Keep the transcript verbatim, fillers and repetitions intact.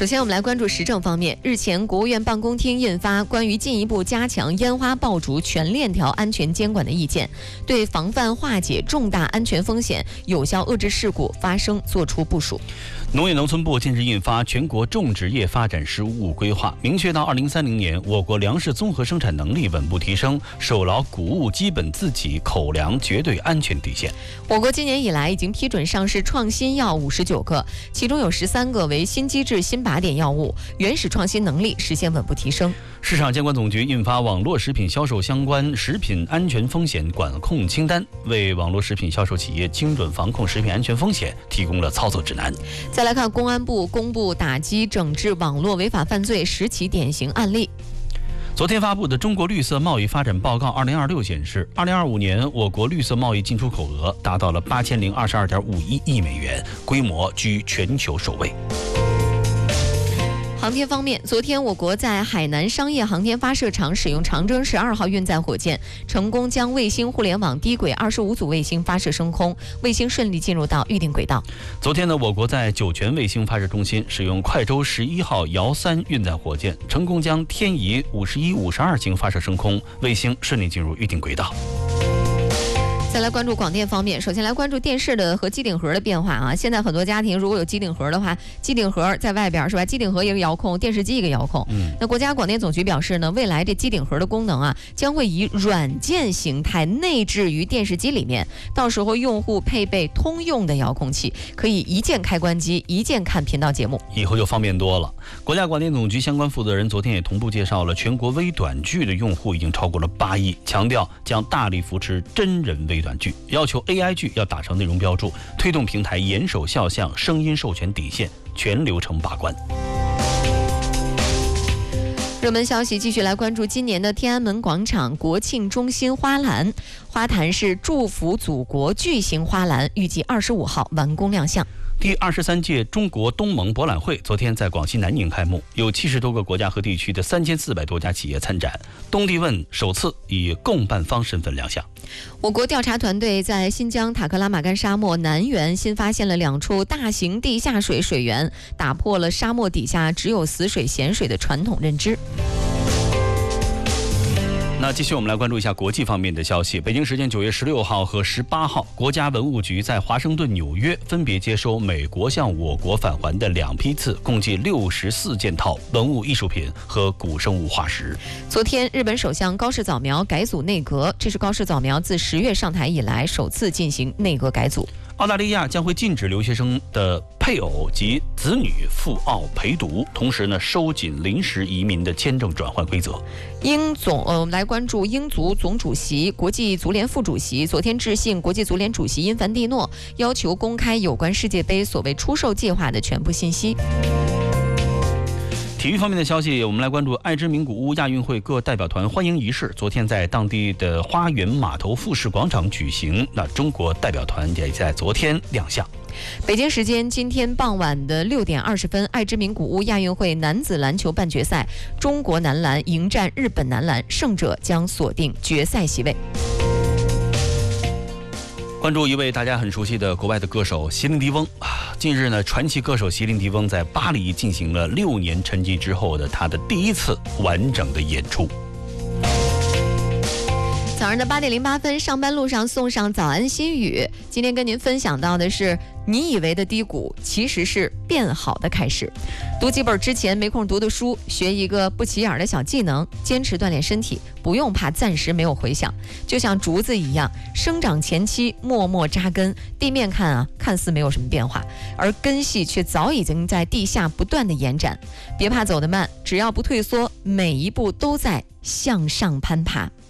首先，我们来关注时政方面。日前，国务院办公厅印发关于进一步加强烟花爆竹全链条安全监管的意见，对防范化解重大安全风险、有效遏制事故发生作出部署。 农业农村部近日印发《全国种植业发展十五五规划》，明确到二零三零年，我国粮食综合生产能力稳步提升，守牢谷物基本自给、口粮绝对安全底线。 我国今年以来已经批准上市创新药五十九个，其中有十三个为新机制新靶点药物，原始创新能力实现稳步提升。 市场监管总局印发网络食品销售相关食品安全风险管控清单，为网络食品销售企业精准防控食品安全风险提供了操作指南。 再来看，公安部公布打击整治网络违法犯罪十起典型案例。 昨天发布的《中国绿色贸易发展报告二零二六》显示，二零二五年我国绿色贸易进出口额达到了八千零二十二点五一亿美元，规模居全球首位。 航天方面，昨天我国在海南商业航天发射场使用长征十二号运载火箭，成功将卫星互联网低轨二十五组卫星发射升空，卫星顺利进入到预定轨道。 昨天呢，我国在酒泉卫星发射中心使用快舟十一号遥三运载火箭，成功将天仪五十一、五十二型发射升空，卫星顺利进入预定轨道。 再来关注广电方面，首先来关注电视的和机顶盒的变化啊。现在很多家庭如果有机顶盒的话，机顶盒在外边是吧？机顶盒一个遥控，电视机一个遥控。嗯，那国家广电总局表示呢，未来这机顶盒的功能啊，将会以软件形态内置于电视机里面，到时候用户配备通用的遥控器，可以一键开关机，一键看频道节目， 以后就方便多了。国家广电总局相关负责人昨天也同步介绍了，全国微短剧的用户已经超过了八亿，强调将大力扶持真人微短剧，要求 A I 剧要打上内容标注，推动平台严守肖像、声音授权底线，全流程把关。 热门消息继续来关注今年的天安门广场国庆中心花篮，花坛是祝福祖国巨型花篮，预计二十五号完工亮相。 第二十三届中国东盟博览会昨天在广西南宁开幕，有七十多个国家和地区的三千四百多家企业参展。东帝汶首次以共办方身份亮相。 我国调查团队在新疆塔克拉玛干沙漠南缘新发现了两处大型地下水水源，打破了沙漠底下只有死水咸水的传统认知。 那继续我们来关注一下国际方面的消息。北京时间九月十六号和十八号，国家文物局在华盛顿、纽约分别接收美国向我国返还的两批次，共计六十四件套文物艺术品和古生物化石。 昨天，日本首相高市早苗改组内阁，这是高市早苗自十月上台以来首次进行内阁改组。 澳大利亚将会禁止留学生的配偶及子女赴澳陪读，同时呢，收紧临时移民的签证转换规则。 英总呃，我们来关注英足总主席、国际足联副主席昨天致信国际足联主席因凡蒂诺，要求公开有关世界杯所谓出售计划的全部信息。 体育方面的消息，我们来关注爱之名古屋亚运会各代表团欢迎仪式，昨天在当地的花园码头复式广场举行。那中国代表团也在昨天亮相。 北京时间今天傍晚的六点二十分，爱之名古屋亚运会男子篮球半决赛，中国男篮迎战日本男篮，胜者将锁定决赛席位。 关注一位大家很熟悉的国外的歌手席琳迪翁啊，近日呢，传奇歌手席琳迪翁在巴黎进行了六年沉寂之后的他的第一次完整的演出。 早上的八点零八分，上班路上送上早安心语。今天跟您分享到的是，你以为的低谷其实是变好的开始。读几本之前没空读的书，学一个不起眼的小技能，坚持锻炼身体，不用怕暂时没有回响。就像竹子一样，生长前期默默扎根，地面看啊看似没有什么变化，而根系却早已经在地下不断的延展。别怕走得慢，只要不退缩，每一步都在向上攀爬。